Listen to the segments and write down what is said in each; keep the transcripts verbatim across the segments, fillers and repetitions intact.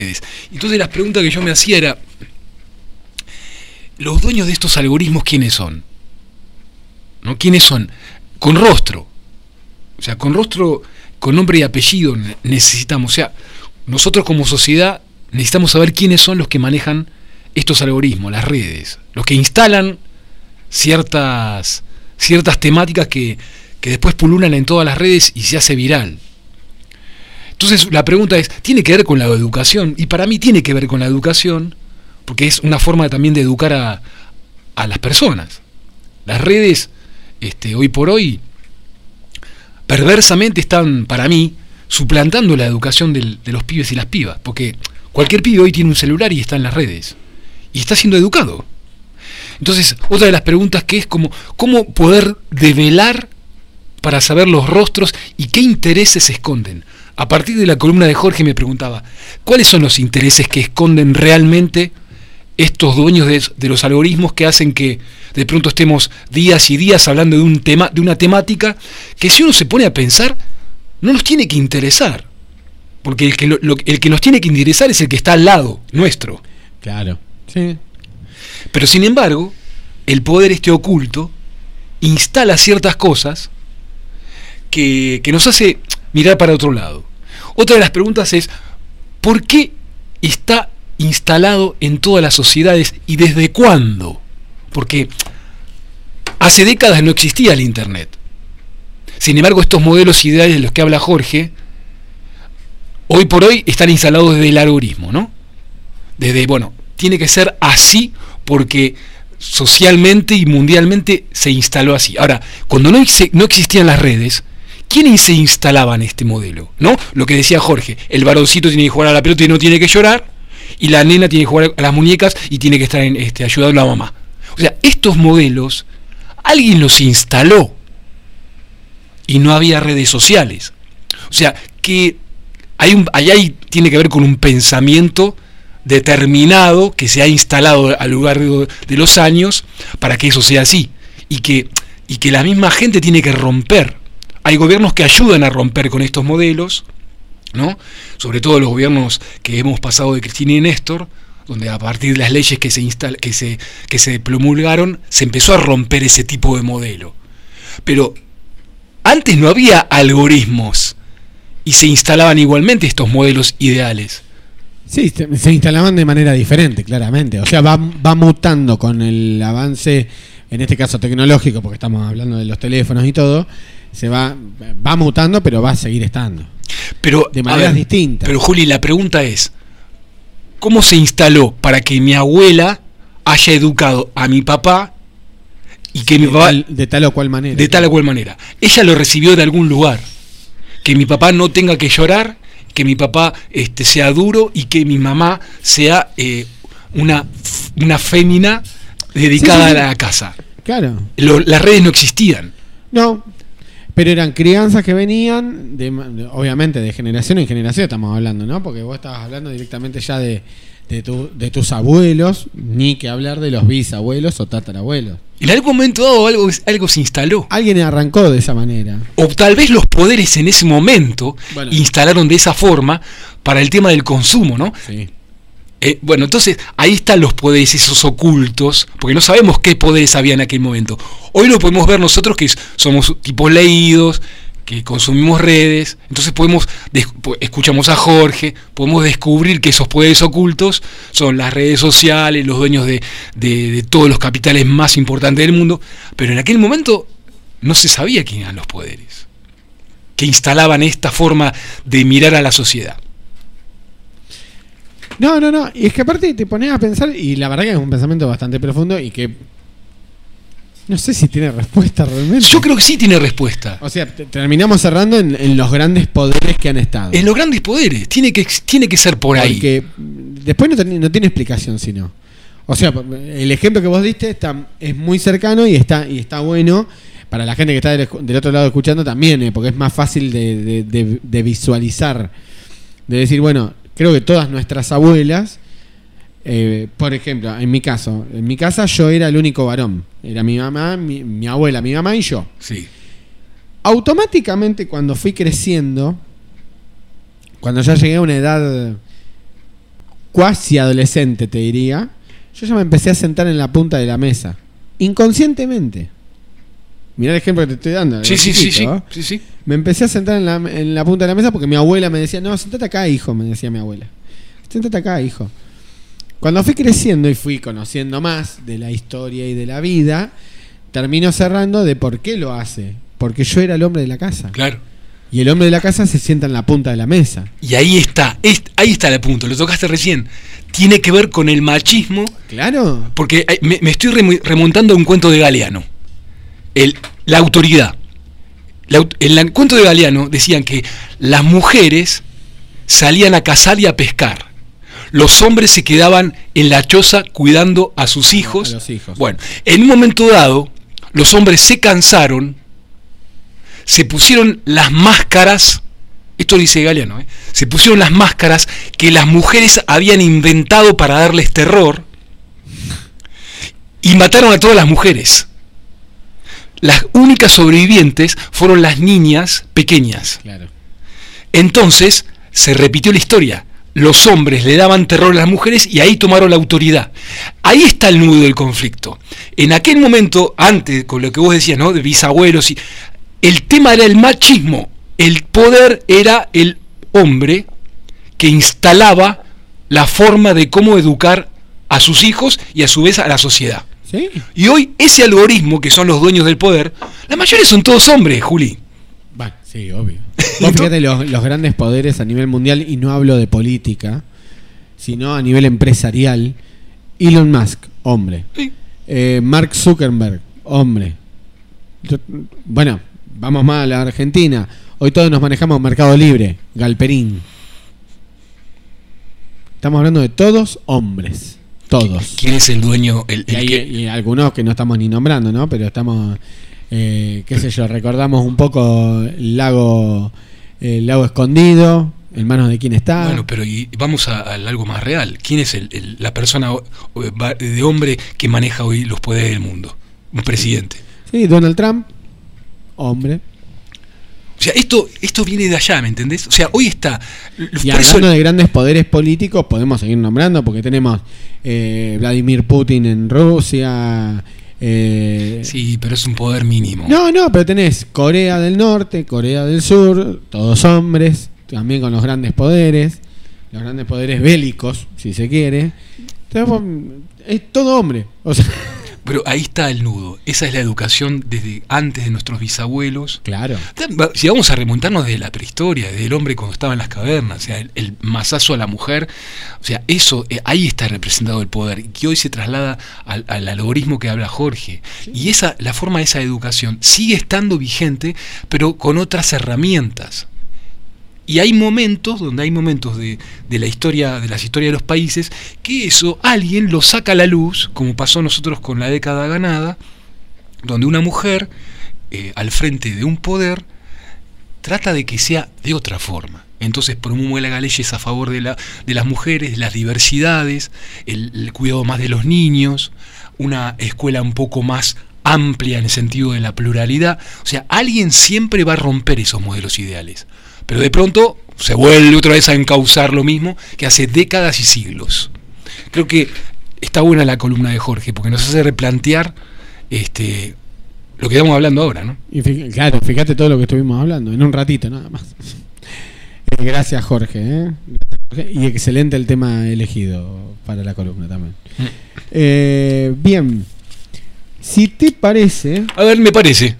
Entonces la pregunta que yo me hacía era, ¿los dueños de estos algoritmos quiénes son? ¿No? ¿Quiénes son? Con rostro. O sea, con rostro, con nombre y apellido necesitamos. O sea, nosotros como sociedad necesitamos saber quiénes son los que manejan estos algoritmos, las redes, los que instalan ciertas, ciertas temáticas que, que después pululan en todas las redes y se hace viral. Entonces la pregunta es, ¿tiene que ver con la educación? Y para mí tiene que ver con la educación, porque es una forma también de educar a, a las personas. Las redes, este, hoy por hoy, perversamente están, para mí, suplantando la educación del, de los pibes y las pibas, porque cualquier pibe hoy tiene un celular y está en las redes, y está siendo educado. Entonces, otra de las preguntas que es como, ¿cómo poder develar para saber los rostros y qué intereses se esconden? A partir de la columna de Jorge me preguntaba, ¿cuáles son los intereses que esconden realmente estos dueños de, de los algoritmos que hacen que de pronto estemos días y días hablando de un tema, de una temática que si uno se pone a pensar, no nos tiene que interesar? Porque el que, lo, lo, el que nos tiene que interesar es el que está al lado nuestro. Claro, sí. Pero sin embargo, el poder este oculto instala ciertas cosas que, que nos hace mirar para otro lado. Otra de las preguntas es, ¿por qué está instalado en todas las sociedades y desde cuándo? Porque hace décadas no existía el Internet. Sin embargo, estos modelos ideales de los que habla Jorge, hoy por hoy están instalados desde el algoritmo, ¿no? Desde, bueno, tiene que ser así porque socialmente y mundialmente se instaló así. Ahora, cuando no, no existían las redes, ¿quiénes se instalaban este modelo? ¿No? Lo que decía Jorge, el varoncito tiene que jugar a la pelota y no tiene que llorar, y la nena tiene que jugar a las muñecas y tiene que estar en, este, ayudando a la mamá. O sea, estos modelos, alguien los instaló y no había redes sociales. O sea, que hay un, allá hay, tiene que ver con un pensamiento determinado que se ha instalado a lo largo de los años para que eso sea así. Y que, y que la misma gente tiene que romper. Hay gobiernos que ayudan a romper con estos modelos, ¿no? Sobre todo los gobiernos que hemos pasado de Cristina y Néstor, donde a partir de las leyes que se, instal que se, que se promulgaron, se empezó a romper ese tipo de modelo. Pero antes no había algoritmos y se instalaban igualmente estos modelos ideales. Sí, se instalaban de manera diferente, claramente. O sea, va, va mutando con el avance, en este caso tecnológico, porque estamos hablando de los teléfonos y todo, se va, va mutando, pero va a seguir estando. Pero, de maneras ver, distintas. Pero Juli, la pregunta es, ¿cómo se instaló para que mi abuela haya educado a mi papá y que sí, mi papá... De tal, de tal o cual manera. De tal o cual manera. Ella lo recibió de algún lugar. Que mi papá no tenga que llorar, que mi papá este, sea duro y que mi mamá sea eh, una, una fémina dedicada sí, sí, sí. a la casa. Claro. Lo, las redes no existían. No, pero eran crianzas que venían, de, obviamente, de generación en generación estamos hablando, ¿no? Porque vos estabas hablando directamente ya de, de, tu, de tus abuelos, ni que hablar de los bisabuelos o tatarabuelos. En algún momento dado algo, algo se instaló. Alguien arrancó de esa manera. O tal vez los poderes en ese momento bueno. instalaron de esa forma para el tema del consumo, ¿no? Sí. Eh, bueno, entonces ahí están los poderes, esos ocultos, porque no sabemos qué poderes había en aquel momento. Hoy lo podemos ver nosotros que somos tipos leídos, que consumimos redes, entonces podemos escuchamos a Jorge, podemos descubrir que esos poderes ocultos son las redes sociales, los dueños de, de, de todos los capitales más importantes del mundo, pero en aquel momento no se sabía quién eran los poderes que instalaban esta forma de mirar a la sociedad. No, no, no, y es que aparte te pones a pensar, y la verdad que es un pensamiento bastante profundo y que no sé si tiene respuesta realmente. Yo creo que sí tiene respuesta. O sea, terminamos cerrando en, en los grandes poderes que han estado. En los grandes poderes, tiene que, tiene que ser por ahí. Porque después no, no tiene explicación, sino. O sea, el ejemplo que vos diste está, es muy cercano y está, y está bueno para la gente que está del, del otro lado escuchando también, eh, porque es más fácil de, de, de, de visualizar. De decir, bueno, creo que todas nuestras abuelas, eh, por ejemplo, en mi caso, en mi casa yo era el único varón. Era mi mamá, mi, mi abuela, mi mamá y yo. Sí. Automáticamente cuando fui creciendo, cuando ya llegué a una edad cuasi adolescente, te diría, yo ya me empecé a sentar en la punta de la mesa. Inconscientemente. Mirá el ejemplo que te estoy dando. Sí, sí, chiquito, sí, sí, ¿no? sí, sí. Me empecé a sentar en la, en la punta de la mesa porque mi abuela me decía, no, sentate acá, hijo, me decía mi abuela. Sentate acá, hijo. Cuando fui creciendo y fui conociendo más de la historia y de la vida, termino cerrando de por qué lo hace. Porque yo era el hombre de la casa. Claro. Y el hombre de la casa se sienta en la punta de la mesa. Y ahí está, es, ahí está el punto, lo tocaste recién. Tiene que ver con el machismo. Claro. Porque me, me estoy remontando a un cuento de Galeano. El, la autoridad. La, en el cuento de Galeano decían que las mujeres salían a cazar y a pescar. Los hombres se quedaban en la choza cuidando a sus hijos. A los hijos. Bueno, en un momento dado, los hombres se cansaron, se pusieron las máscaras, esto dice Galeano, ¿eh? se pusieron las máscaras que las mujeres habían inventado para darles terror y mataron a todas las mujeres. Las únicas sobrevivientes fueron las niñas pequeñas. Claro. Entonces se repitió la historia. Los hombres le daban terror a las mujeres y ahí tomaron la autoridad. Ahí está el nudo del conflicto. En aquel momento, antes, con lo que vos decías, ¿no? De bisabuelos, y el tema era el machismo. El poder era el hombre que instalaba la forma de cómo educar a sus hijos y a su vez a la sociedad. ¿Sí? Y hoy ese algoritmo, que son los dueños del poder, la mayoría son todos hombres, Juli. Bueno, sí, obvio. Vos fíjate los, los grandes poderes a nivel mundial, y no hablo de política, sino a nivel empresarial. Elon Musk, hombre. Sí. Eh, Mark Zuckerberg, hombre. Yo, bueno, vamos más a la Argentina. Hoy todos nos manejamos Mercado Libre, Galperín. Estamos hablando de todos hombres. Todos. ¿Quién es el dueño? El, el y, hay, que... y algunos que no estamos ni nombrando, ¿no? Pero estamos, eh, qué sé yo, recordamos un poco el lago, el lago escondido, en manos de quién está. Bueno, pero y vamos a, a algo más real. ¿Quién es el, el, la persona de hombre que maneja hoy los poderes del mundo? Un presidente. Sí, Donald Trump, hombre. O sea, esto, esto viene de allá, ¿me entendés? O sea, hoy está... Y hablando de grandes poderes políticos, podemos seguir nombrando, porque tenemos eh, Vladimir Putin en Rusia. Eh, sí, pero es un poder mínimo. No, no, pero tenés Corea del Norte, Corea del Sur, todos hombres, también con los grandes poderes, los grandes poderes bélicos, si se quiere. Entonces, es todo hombre. O sea... Pero ahí está el nudo. Esa es la educación desde antes de nuestros bisabuelos. Claro. Si vamos a remontarnos de la prehistoria, del hombre cuando estaba en las cavernas, o sea, el, el mazazo a la mujer, o sea, eso, eh, ahí está representado el poder, que hoy se traslada al, al algoritmo que habla Jorge. Sí. Y esa, la forma de esa educación sigue estando vigente, pero con otras herramientas. Y hay momentos, donde hay momentos de, de la historia, de las historias de los países, que eso alguien lo saca a la luz, como pasó nosotros con la década ganada, donde una mujer, eh, al frente de un poder, trata de que sea de otra forma. Entonces promulga leyes a favor de, la, de las mujeres, de las diversidades, el, el cuidado más de los niños, una escuela un poco más amplia en el sentido de la pluralidad. O sea, alguien siempre va a romper esos modelos ideales. Pero de pronto se vuelve otra vez a encauzar lo mismo que hace décadas y siglos. Creo que está buena la columna de Jorge, porque nos hace replantear este, lo que estamos hablando ahora, ¿no? Y fíjate, claro, fíjate todo lo que estuvimos hablando, en un ratito nada más. Eh, gracias, Jorge, ¿eh? Gracias, Jorge. Y excelente el tema elegido para la columna también. Mm. Eh, bien, si te parece... A ver, me parece.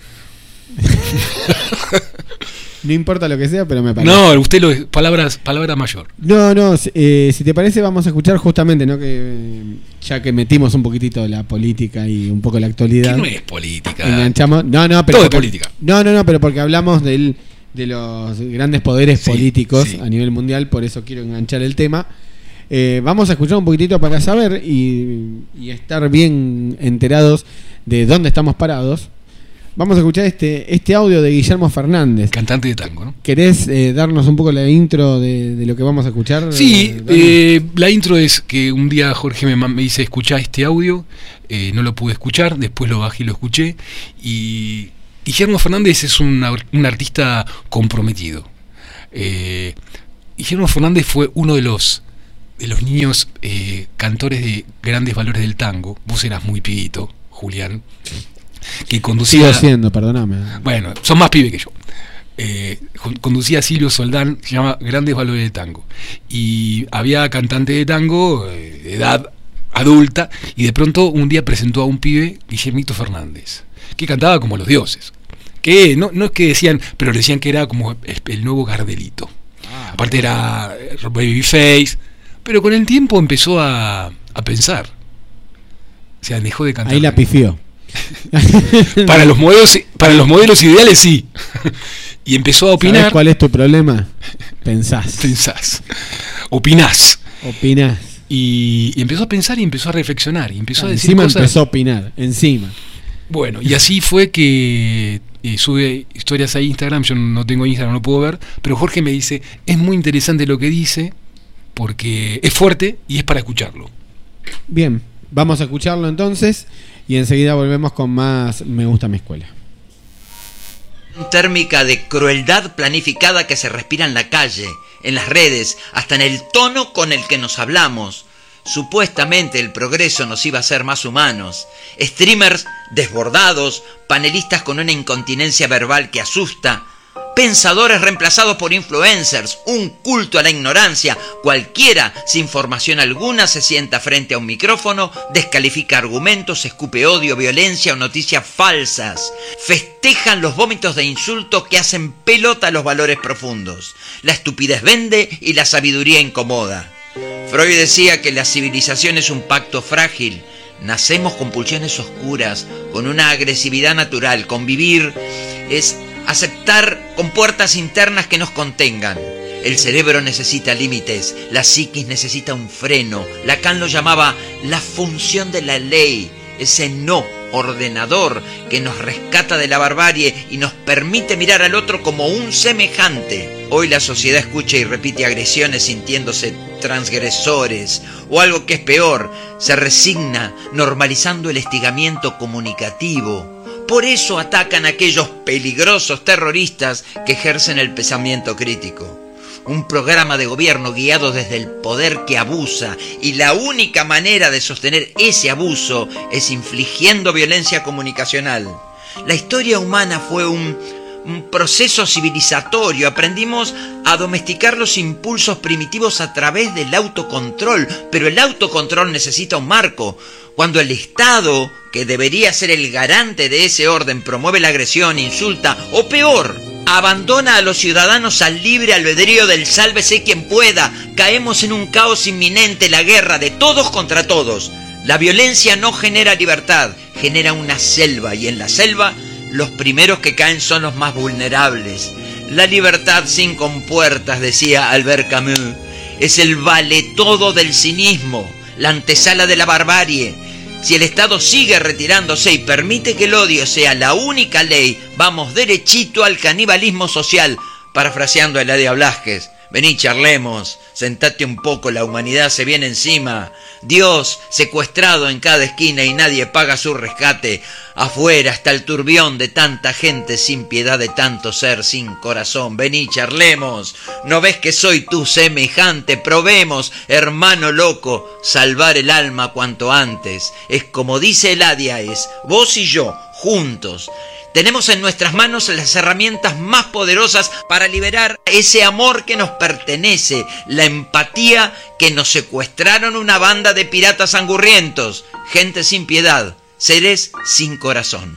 No importa lo que sea, pero me parece. No, usted lo palabras, palabra mayor. No, no, eh, si te parece vamos a escuchar justamente, ¿no? Que ya que metimos un poquitito la política y un poco la actualidad. ¿Qué no es política? Enganchamos. No, no, pero todo porque, es política. No, no, no, pero porque hablamos del, de los grandes poderes sí, políticos sí. a nivel mundial, por eso quiero enganchar el tema. Eh, vamos a escuchar un poquitito para saber y, y estar bien enterados de dónde estamos parados. Vamos a escuchar este, este audio de Guillermo Fernández. Cantante de tango, ¿no? ¿Querés eh, darnos un poco la intro de, de lo que vamos a escuchar? Sí, eh, la intro es que un día Jorge me, me dice, escuchá este audio, eh, no lo pude escuchar, después lo bajé y lo escuché, y Guillermo Fernández es un, un artista comprometido. Eh, Guillermo Fernández fue uno de los de los niños eh, cantores de grandes valores del tango. Vos eras muy pibito, Julián, que conducía... Sigo siendo, perdóname. Bueno, son más pibe que yo. Eh, conducía a Silvio Soldán, se llama Grandes Valores del Tango. Y había cantante de tango eh, de edad adulta, y de pronto un día presentó a un pibe, Guillermito Fernández, que cantaba como los dioses. Que no, no es que decían, pero le decían que era como el, el nuevo Gardelito. Ah, aparte era Babyface, pero con el tiempo empezó a, a pensar. O sea, dejó de cantar. Ahí la pifió. para los modelos, para los modelos ideales sí. Y empezó a opinar. ¿Sabés cuál es tu problema? Pensás. Pensás. Opinás. Opinás. Y, y empezó a pensar y empezó a reflexionar y empezó ah, a decir encima cosas. Empezó a opinar, encima. Bueno, y así fue que eh, sube historias a Instagram. Yo no tengo Instagram, no lo puedo ver, pero Jorge me dice, es muy interesante lo que dice, porque es fuerte y es para escucharlo. Bien, vamos a escucharlo entonces y enseguida volvemos con más Me gusta mi escuela. Térmica de crueldad planificada que se respira en la calle, en las redes, hasta en el tono con el que nos hablamos. Supuestamente el progreso nos iba a hacer más humanos. Streamers desbordados, panelistas con una incontinencia verbal que asusta, pensadores reemplazados por influencers, un culto a la ignorancia. Cualquiera sin formación alguna se sienta frente a un micrófono, descalifica argumentos, escupe odio, violencia o noticias falsas. Festejan los vómitos de insultos que hacen pelota a los valores profundos. La estupidez vende y la sabiduría incomoda. Freud decía que la civilización es un pacto frágil. Nacemos con pulsiones oscuras, con una agresividad natural. Convivir es aceptar con puertas internas que nos contengan. El cerebro necesita límites, la psiquis necesita un freno. Lacan lo llamaba la función de la ley, ese no ordenador que nos rescata de la barbarie y nos permite mirar al otro como un semejante. Hoy la sociedad escucha y repite agresiones sintiéndose transgresores, o algo que es peor, se resigna normalizando el estigamiento comunicativo. Por eso atacan a aquellos peligrosos terroristas que ejercen el pensamiento crítico. Un programa de gobierno guiado desde el poder que abusa, y la única manera de sostener ese abuso es infligiendo violencia comunicacional. La historia humana fue un, un proceso civilizatorio. Aprendimos a domesticar los impulsos primitivos a través del autocontrol, pero el autocontrol necesita un marco. Cuando el Estado, que debería ser el garante de ese orden, promueve la agresión, insulta o peor, abandona a los ciudadanos al libre albedrío del sálvese quien pueda, caemos en un caos inminente, la guerra de todos contra todos. La violencia no genera libertad, genera una selva, y en la selva los primeros que caen son los más vulnerables. La libertad sin compuertas, decía Albert Camus, es el vale todo del cinismo, la antesala de la barbarie. Si el Estado sigue retirándose y permite que el odio sea la única ley, vamos derechito al canibalismo social. Parafraseando a Eladia Blasquez, vení, charlemos, sentate un poco, la humanidad se viene encima. Dios secuestrado en cada esquina y nadie paga su rescate. Afuera está el turbión de tanta gente sin piedad, de tanto ser sin corazón. Vení, charlemos, ¿no ves que soy tu semejante? Probemos, hermano loco, salvar el alma cuanto antes. Es como dice Eladia, es vos y yo, juntos. Tenemos en nuestras manos las herramientas más poderosas para liberar ese amor que nos pertenece, la empatía que nos secuestraron una banda de piratas angurrientos, gente sin piedad, seres sin corazón.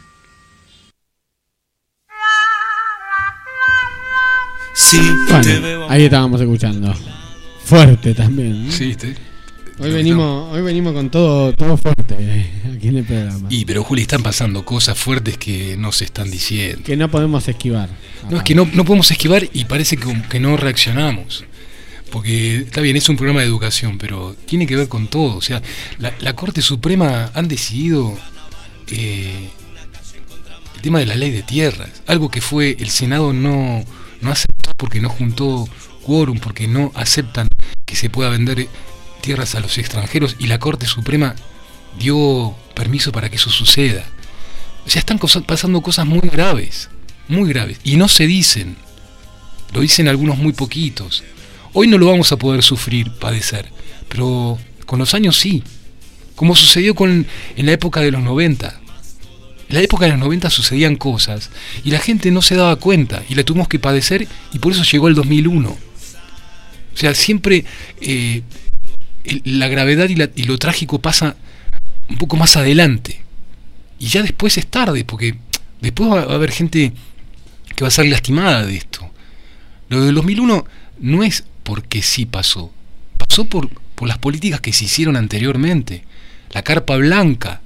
Sí, bueno, ahí estábamos escuchando. Fuerte también, ¿no? Sí, sí. Hoy venimos, hoy venimos con todo, todo fuerte aquí en el programa. Y pero Juli, están pasando cosas fuertes que no se están diciendo. Que no podemos esquivar. No, es que no, no podemos esquivar y parece que, que no reaccionamos. Porque está bien, es un programa de educación, pero tiene que ver con todo. O sea, la, la Corte Suprema han decidido eh, el tema de la ley de tierras. Algo que fue, el Senado no, no aceptó porque no juntó quórum, porque no aceptan que se pueda vender tierras a los extranjeros, y la Corte Suprema dio permiso para que eso suceda. O sea, están cosa, pasando cosas muy graves, muy graves, y no se dicen, lo dicen algunos muy poquitos. Hoy no lo vamos a poder sufrir, padecer, pero con los años sí, como sucedió con, en la época de los noventa. En la época de los noventa sucedían cosas y la gente no se daba cuenta y la tuvimos que padecer, y por eso llegó el dos mil uno. O sea, siempre eh, el, la gravedad y, la, y lo trágico pasa un poco más adelante, y ya después es tarde, porque después va a haber gente que va a ser lastimada de esto. Lo del dos mil uno no es porque sí pasó, pasó por, por las políticas que se hicieron anteriormente, la carpa blanca.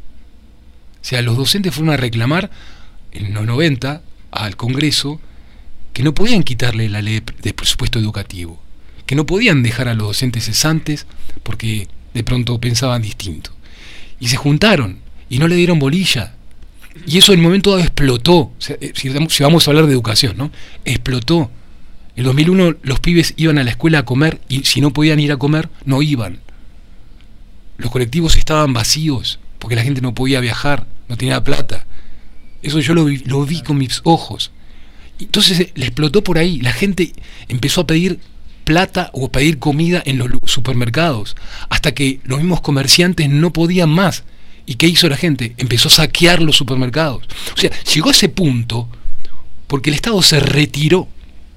O sea, los docentes fueron a reclamar en los noventa al Congreso que no podían quitarle la ley de presupuesto educativo, que no podían dejar a los docentes cesantes porque de pronto pensaban distinto. Y se juntaron y no le dieron bolilla. Y eso en un momento dado explotó. O sea, si, si vamos a hablar de educación, ¿no? Explotó. En el dos mil uno los pibes iban a la escuela a comer, y si no podían ir a comer, no iban. Los colectivos estaban vacíos porque la gente no podía viajar, no tenía plata. Eso yo lo vi, lo vi con mis ojos. Entonces le explotó por ahí. La gente empezó a pedir plata o a pedir comida en los supermercados, hasta que los mismos comerciantes no podían más. ¿Y qué hizo la gente? Empezó a saquear los supermercados. O sea, llegó a ese punto porque el Estado se retiró.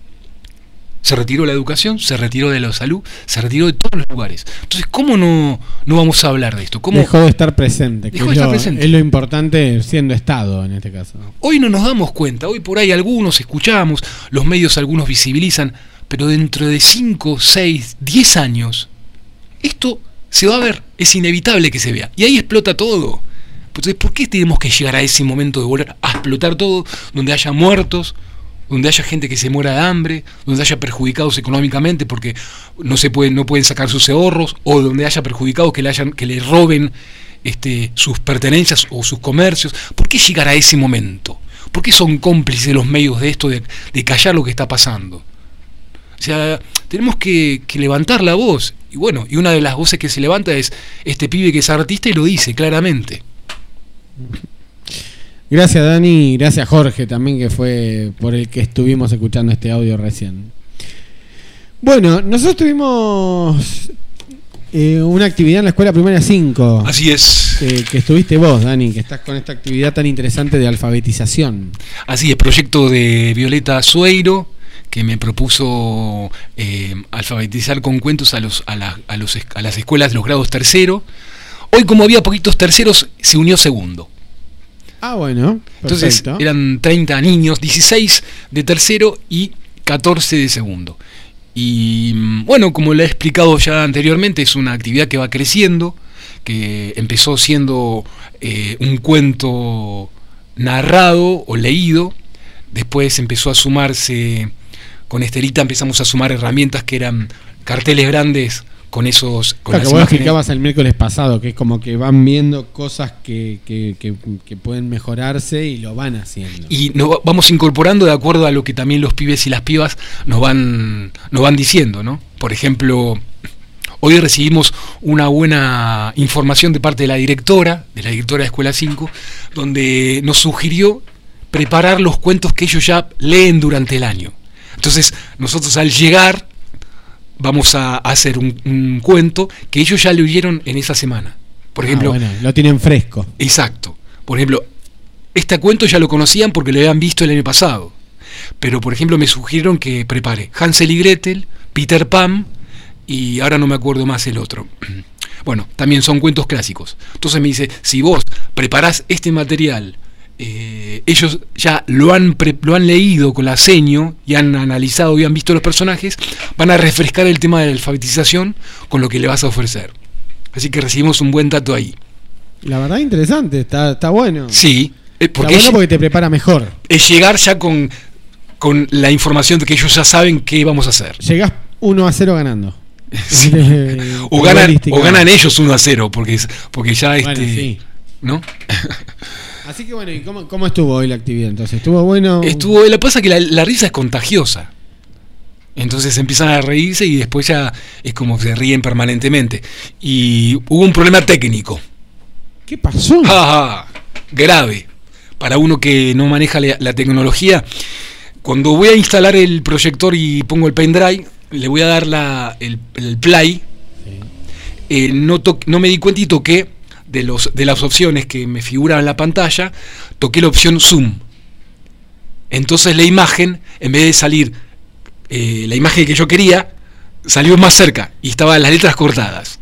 Se retiró de la educación, se retiró de la salud, se retiró de todos los lugares. Entonces, ¿cómo no, no vamos a hablar de esto? ¿Cómo dejó de estar presente? Dejó que de es, estar lo, presente. Es lo importante siendo Estado en este caso. Hoy no nos damos cuenta, hoy por ahí algunos escuchamos, los medios algunos visibilizan, pero dentro de cinco, seis, diez años, esto se va a ver, es inevitable que se vea. Y ahí explota todo. Entonces, ¿por qué tenemos que llegar a ese momento de volver a explotar todo, donde haya muertos, donde haya gente que se muera de hambre, donde haya perjudicados económicamente porque no se pueden, no pueden sacar sus ahorros, o donde haya perjudicados que le hayan, que le roben este, sus pertenencias o sus comercios? ¿Por qué llegar a ese momento? ¿Por qué son cómplices los medios de esto, de, de callar lo que está pasando? O sea, tenemos que, que levantar la voz. Y bueno, y una de las voces que se levanta es este pibe que es artista y lo dice claramente. Gracias, Dani, y gracias, Jorge, también, que fue por el que estuvimos escuchando este audio recién. Bueno, nosotros tuvimos eh, una actividad en la Escuela Primaria cinco. Así es. Que, que estuviste vos, Dani, que estás con esta actividad tan interesante de alfabetización. Así es, proyecto de Violeta Sueiro, que me propuso eh, alfabetizar con cuentos a, los, a, la, a, los, a las escuelas de los grados tercero. Hoy, como había poquitos terceros, se unió segundo. Ah, bueno, entonces perfecto. Eran treinta niños, dieciséis de tercero y catorce de segundo. Y bueno, como le he explicado ya anteriormente, es una actividad que va creciendo, que empezó siendo eh, un cuento narrado o leído, después empezó a sumarse, con Estelita empezamos a sumar herramientas que eran carteles grandes con esos... Con claro, las que vos imágenes. explicabas el miércoles pasado, que es como que van viendo cosas que, que, que, que pueden mejorarse y lo van haciendo. Y nos vamos incorporando de acuerdo a lo que también los pibes y las pibas nos van, nos van diciendo, ¿no? Por ejemplo, hoy recibimos una buena información de parte de la directora, de la directora de Escuela cinco, donde nos sugirió preparar los cuentos que ellos ya leen durante el año. Entonces, nosotros al llegar vamos a hacer un, un cuento que ellos ya leyeron en esa semana. Por ejemplo, ah, bueno, lo tienen fresco. Exacto. Por ejemplo, este cuento ya lo conocían porque lo habían visto el año pasado. Pero, por ejemplo, me sugirieron que prepare Hansel y Gretel, Peter Pan y ahora no me acuerdo más el otro. Bueno, también son cuentos clásicos. Entonces me dice, si vos preparás este material, eh, ellos ya lo han, pre lo han leído con la seño y han analizado y han visto los personajes, van a refrescar el tema de la alfabetización con lo que le vas a ofrecer. Así que recibimos un buen dato ahí. La verdad, interesante, está, está bueno. Sí, eh, porque, está bueno es, porque te prepara mejor. Es llegar ya con, con la información de que ellos ya saben qué vamos a hacer. Llegás uno a cero ganando. Sí. o, ganan, o ganan ellos uno a cero, porque, porque ya bueno, este. Sí. ¿No? Así que bueno, ¿y cómo, cómo estuvo hoy la actividad entonces? ¿Estuvo bueno? Estuvo, lo que pasa es que la, la risa es contagiosa. Entonces empiezan a reírse y después ya es como que se ríen permanentemente. Y hubo un problema técnico. ¿Qué pasó? Ah, grave. Para uno que no maneja la, la tecnología, cuando voy a instalar el proyector y pongo el pendrive, le voy a dar la, el, el play. Sí. Eh, no, to, no me di cuenta y toqué de, los, de las opciones que me figuraban en la pantalla, toqué la opción zoom. Entonces la imagen, en vez de salir eh, la imagen que yo quería, salió más cerca y estaban las letras cortadas.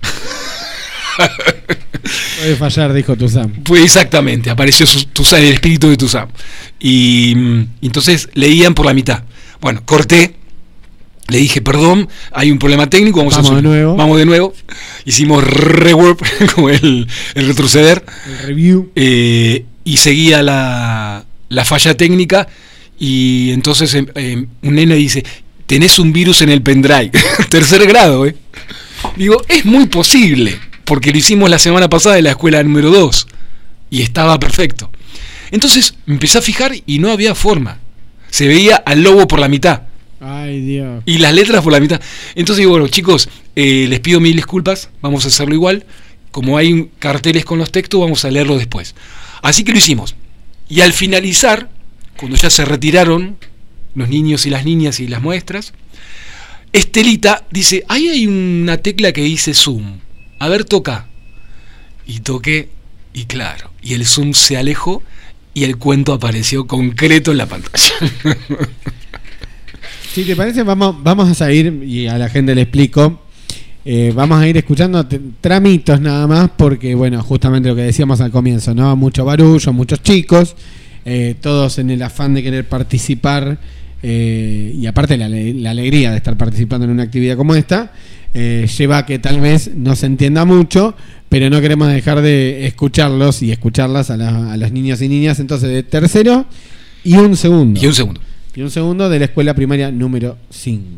Puede fallar, dijo Tuzam. Pues exactamente, apareció su, Tuzam, el espíritu de Tuzam. Y, y entonces leían por la mitad. Bueno, corté, le dije, perdón, hay un problema técnico, vamos, vamos a de nuevo. Vamos de nuevo. Hicimos rework, como el, el retroceder. El review. Eh, y seguía la, la falla técnica. Y entonces eh, un nene dice, tenés un virus en el pendrive. Tercer grado, ¿eh? Digo, es muy posible, porque lo hicimos la semana pasada en la escuela número dos y estaba perfecto. Entonces me empecé a fijar y no había forma. Se veía al lobo por la mitad. Ay, Dios. Y las letras por la mitad. Entonces digo, bueno, chicos, eh, les pido mil disculpas, vamos a hacerlo igual. Como hay carteles con los textos, vamos a leerlo después. Así que lo hicimos. Y al finalizar, cuando ya se retiraron los niños y las niñas y las muestras, Estelita dice, ahí hay una tecla que dice zoom. A ver, toca. Y toqué, y claro, y el zoom se alejó y el cuento apareció concreto en la pantalla. Si te parece, vamos, vamos a seguir, y a la gente le explico, eh, vamos a ir escuchando t- tramitos nada más, porque bueno, justamente lo que decíamos al comienzo, ¿no? Mucho barullo, muchos chicos, eh, todos en el afán de querer participar, eh, y aparte la, la alegría de estar participando en una actividad como esta, eh, lleva a que tal vez no se entienda mucho, pero no queremos dejar de escucharlos y escucharlas a, la, a los niños y niñas, entonces de tercero y un segundo. Y un segundo. Y un segundo de la escuela primaria número cinco.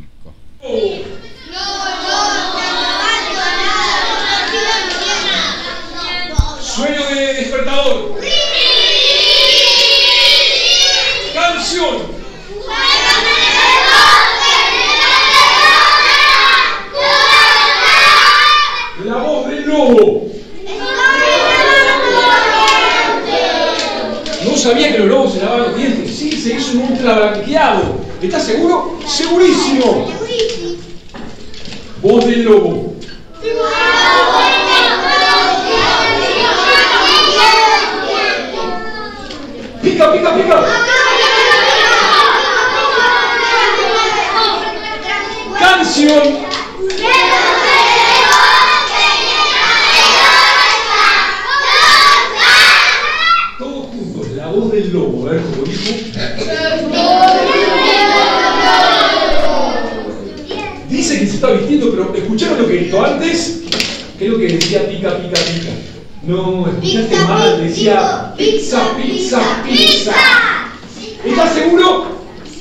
Sueño de despertador. Canción. La voz del lobo. No sabía que los lobos se lavaban los dientes. Sí, se hizo un ultra blanqueado. ¿Estás seguro? Segurísimo. Voz del lobo. Pica, pica, pica. Canción. Todos juntos, la voz del lobo. A ver cómo dijo. Dice que se está vistiendo, pero ¿escucharon lo que gritó antes? ¿Qué es lo que decía pica, pica, pica? No, escuchaste pizza, mal, decía pizza, pizza, pizza. ¿Estás seguro? Sí.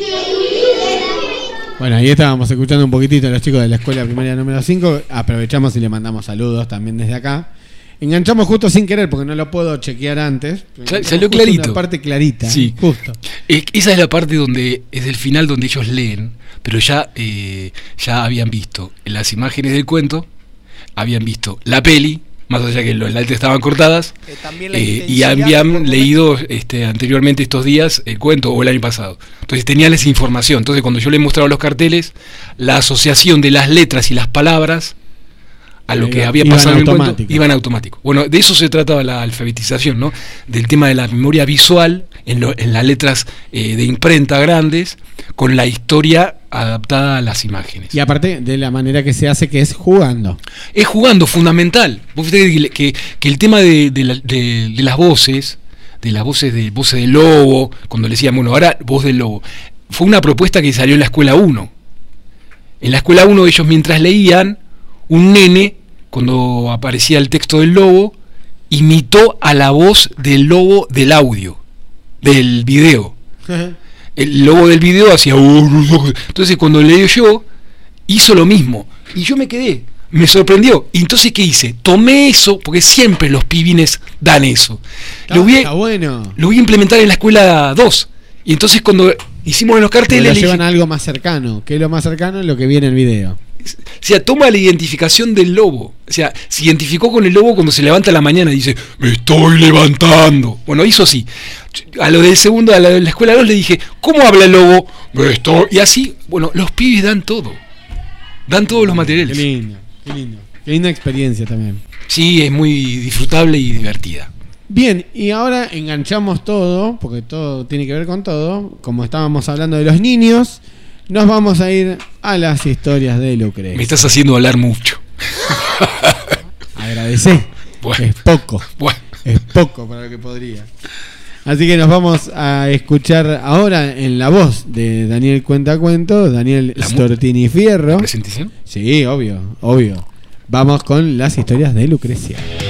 Bueno, ahí estábamos escuchando un poquitito a los chicos de la escuela primaria número cinco. Aprovechamos y le mandamos saludos también desde acá. Enganchamos justo sin querer porque no lo puedo chequear antes. Salió clarito. Una parte clarita. Sí. Justo. Es, esa es la parte donde es el final donde ellos leen, pero ya, eh, ya habían visto las imágenes del cuento, habían visto la peli, más allá que las letras estaban cortadas, eh, también la eh, y habían leído este, anteriormente estos días el cuento o el año pasado. Entonces tenían esa información. Entonces cuando yo les mostraba los carteles, la asociación de las letras y las palabras a lo que había pasado en el cuento iban automático. Bueno, de eso se trataba la alfabetización, ¿no? Del tema de la memoria visual en, lo, en las letras eh, de imprenta grandes, con la historia adaptada a las imágenes. Y aparte de la manera que se hace, que es jugando. Es jugando, fundamental. Vos fíjate que, que el tema de, de, la, de, de las voces, de las voces de voces del lobo, cuando le decían, bueno, ahora voz del lobo, fue una propuesta que salió en la escuela uno. En la escuela uno ellos mientras leían, un nene, cuando aparecía el texto del lobo, imitó a la voz del lobo del audio, del video. El lobo del video hacía... Entonces cuando leí yo, hizo lo mismo. Y yo me quedé, me sorprendió. Y entonces, ¿qué hice? Tomé eso, porque siempre los pibines dan eso. Está, lo, voy a, está bueno. Lo voy a implementar en la escuela dos. Y entonces cuando hicimos en los carteles... Lo llevan a algo más cercano. ¿Qué es lo más cercano? Lo que viene en el video. O sea, toma la identificación del lobo. O sea, se identificó con el lobo cuando se levanta a la mañana y dice, me estoy levantando. Bueno, hizo así. A lo del segundo, a la de la escuela dos le dije, ¿cómo habla el lobo? Me estoy... Y así, bueno, los pibes dan todo. Dan todos los Qué materiales. lindo, qué lindo. Qué linda experiencia también. Sí, es muy disfrutable y divertida. Bien, y ahora enganchamos todo, porque todo tiene que ver con todo. Como estábamos hablando de los niños, nos vamos a ir a las historias de Lucrecia. Me estás haciendo hablar mucho. Agradecé. Bueno. Es poco. Bueno, Es poco para lo que podría. Así que nos vamos a escuchar ahora en la voz de Daniel Cuentacuentos, Daniel La mu- Stortini Fierro. ¿presentación? Sí, obvio, obvio. Vamos con las historias de Lucrecia.